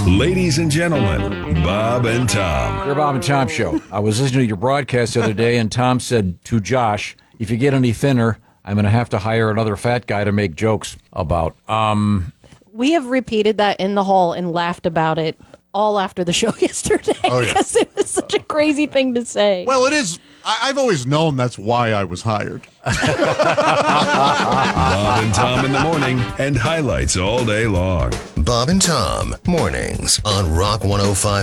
Ladies and gentlemen, Bob and Tom. Your Bob and Tom Show. I was listening to your broadcast the other day, and Tom said to Josh, if you get any thinner, I'm going to have to hire another fat guy to make jokes about. We have repeated that in the hall and laughed about it all after the show yesterday because it was such a crazy thing to say. Well, it is. I've always known that's why I was hired. Bob and Tom in the morning and highlights all day long. Bob and Tom, mornings on Rock 105.